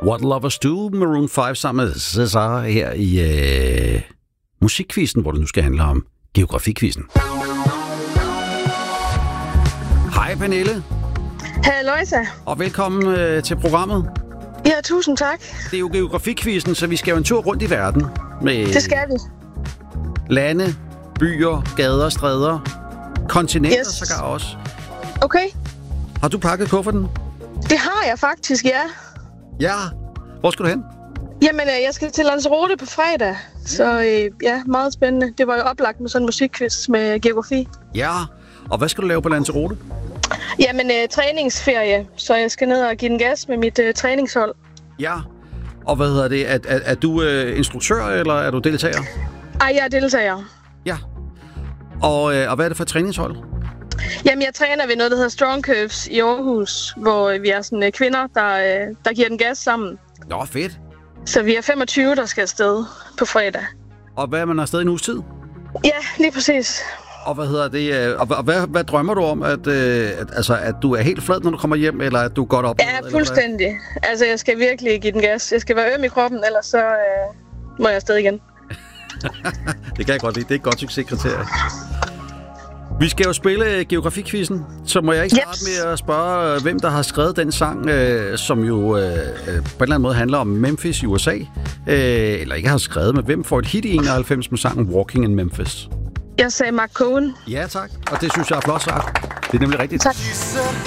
What Lovers Do, Maroon 5 sammen med Cesar her i musikquizzen, hvor det nu skal handle om geografikquizzen. Hej Pernille. Halløjsa. Og velkommen til programmet. Ja, tusind tak. Det er jo geografikquizzen, så vi skal jo en tur rundt i verden. Med det skal vi. Lande, byer, gader, stræder, kontinenter sågar også. Okay. Har du pakket kufferten? Det har jeg faktisk, ja. Ja. Hvor skal du hen? Jamen, jeg skal til Lanzarote på fredag. Så ja, meget spændende. Det var jo oplagt med sådan en musikquiz med geografi. Ja. Og hvad skal du lave på Lanzarote? Jamen, træningsferie. Så jeg skal ned og give den gas med mit træningshold. Ja. Og hvad hedder det? Er du instruktør, eller er du deltager? Ej, jeg er deltager. Ja. Og hvad er det for et træningshold? Jamen, jeg træner ved noget, der hedder Strong Curves i Aarhus, hvor vi er sådan kvinder, der giver den gas sammen. Nå, fedt. Så vi er 25, der skal afsted på fredag. Og hvad er man afsted i en uges tid? Ja, lige præcis. Og hvad hedder det? Og hvad drømmer du om? At du er helt flad, når du kommer hjem, eller at du er godt op? Ja, fuldstændig. Altså, jeg skal virkelig give den gas. Jeg skal være øm i kroppen, ellers så må jeg afsted igen. Det kan jeg godt lide. Det er et godt succeskriterie. Vi skal jo spille geografikquizzen, så må jeg ikke starte med at spørge, hvem der har skrevet den sang, som jo på en eller anden måde handler om Memphis i USA. Eller ikke har skrevet, men hvem får et hit i 91 med sangen Walking in Memphis? Jeg sagde Mark Cohen. Ja, tak. Og det synes jeg er flot sagt. Det er nemlig rigtigt. Tak.